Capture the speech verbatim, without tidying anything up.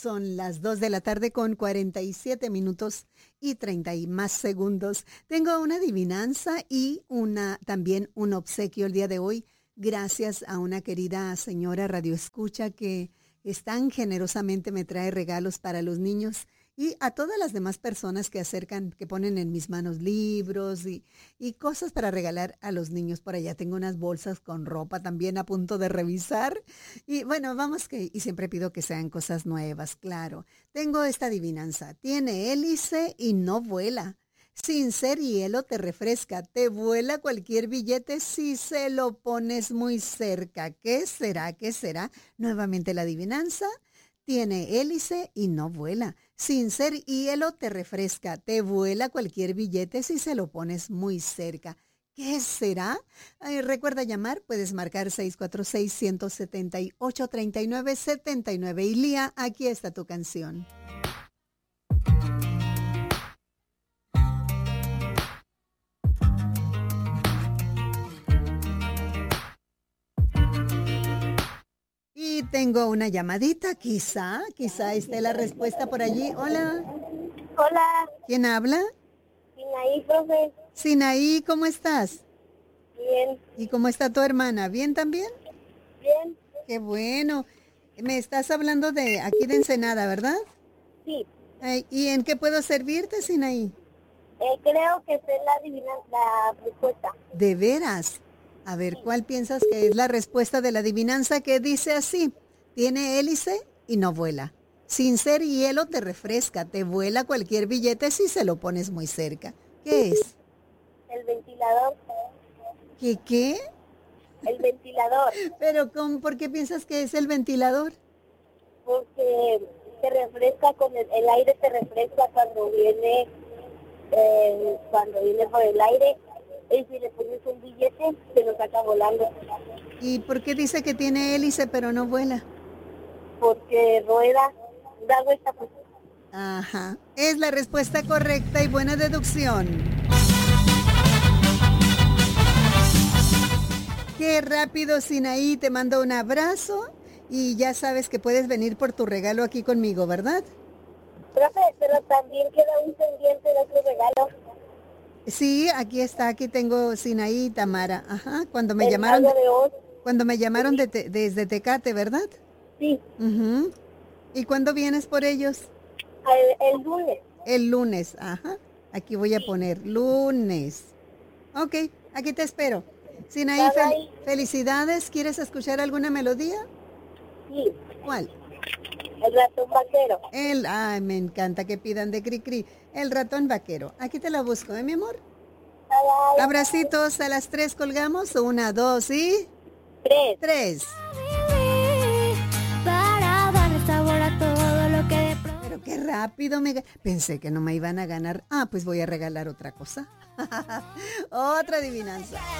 Son las dos de la tarde con cuarenta y siete minutos y treinta y más segundos. Tengo una adivinanza y una también un obsequio el día de hoy, gracias a una querida señora radioescucha que es tan generosamente me trae regalos para los niños y a todas las demás personas que acercan, que ponen en mis manos libros y, y cosas para regalar a los niños. Por allá tengo unas bolsas con ropa también a punto de revisar. Y bueno, vamos que, y siempre pido que sean cosas nuevas, claro. Tengo esta adivinanza. Tiene hélice y no vuela. Sin ser hielo te refresca. Te vuela cualquier billete si se lo pones muy cerca. ¿Qué será? ¿Qué será? Nuevamente la adivinanza. Tiene hélice y no vuela. Sin ser hielo te refresca. Te vuela cualquier billete si se lo pones muy cerca. ¿Qué será? Ay, recuerda llamar. Puedes marcar seis cuatro seis, uno siete ocho, tres nueve siete nueve. Y Lía, aquí está tu canción. Y tengo una llamadita, quizá, quizá esté la respuesta por allí. Hola. Hola. ¿Quién habla? Sinaí, profe. Sinaí, ¿cómo estás? Bien. ¿Y cómo está tu hermana? ¿Bien también? Bien. Qué bueno. Me estás hablando de aquí de Ensenada, ¿verdad? Sí. Ay, ¿y en qué puedo servirte, Sinaí? Eh, creo que sé la adivina la respuesta. ¿De veras? A ver, ¿cuál piensas que es la respuesta de la adivinanza que dice así? Tiene hélice y no vuela. Sin ser hielo te refresca, te vuela cualquier billete si se lo pones muy cerca. ¿Qué es? El ventilador. ¿Qué qué? El ventilador. Pero ¿cómo, ¿por qué piensas que es el ventilador? Porque se refresca con el, el aire, se refresca cuando viene, eh, cuando viene por el aire. Y si le pones un billete, se lo saca volando. ¿Y por qué dice que tiene hélice pero no vuela? Porque rueda, da vuelta pues. Ajá, es la respuesta correcta y buena deducción. Qué rápido, Sinaí, te mando un abrazo y ya sabes que puedes venir por tu regalo aquí conmigo, ¿verdad? Profe, pero también queda un pendiente de otro regalo. Sí, aquí está, aquí tengo Sinaí y Tamara. Ajá, cuando me El llamaron, mago de Oz. cuando me llamaron de te- desde Tecate, ¿verdad? Sí. Uh-huh. ¿Y cuándo vienes por ellos? El, el lunes. El lunes, ajá. Aquí voy a Sí. poner lunes. Ok, aquí te espero. Sinaí, Bye, fel- bye. felicidades. ¿Quieres escuchar alguna melodía? Sí. ¿Cuál? El ratón vaquero. El, ay, me encanta que pidan de cri cri. El ratón vaquero. Aquí te la busco, ¿eh, mi amor? Bye, bye. Abracitos, a las tres colgamos. Una, dos y... Tres. Tres. Para darle sabor a todo lo que de pronto... Pero qué rápido me... ga- Pensé que no me iban a ganar. Ah, pues voy a regalar otra cosa. Otra adivinanza.